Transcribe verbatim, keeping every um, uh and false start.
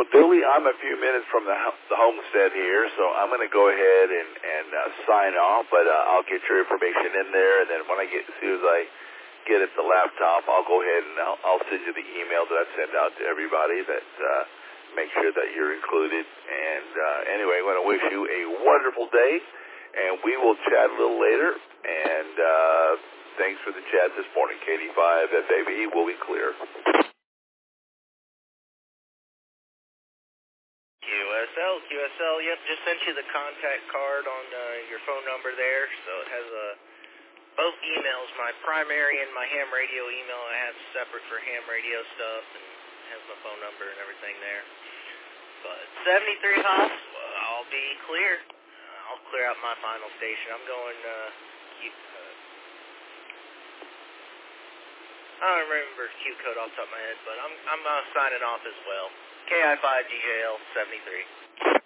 Billy, I'm a few minutes from the, the homestead here, so I'm going to go ahead and, and uh, sign off, but uh, I'll get your information in there, and then when I get, as soon as I get at the laptop, I'll go ahead and I'll, I'll send you the email that I send out to everybody that uh, make sure that you're included. And uh, anyway, I want to wish you a wonderful day, and we will chat a little later, and uh, thanks for the chat this morning. K D five F A B will be clear. Q S L, Q S L, yep, just sent you the contact card on uh, your phone number there, so it has uh, both emails, my primary and my ham radio email I have separate for ham radio stuff, and has my phone number and everything there. But seventy-three hops, well, I'll be clear. I'll clear out my final station. I'm going, uh, Q, uh I don't remember Q code off the top of my head, but I'm, I'm uh, signing off as well. K I five G J L seventy-three.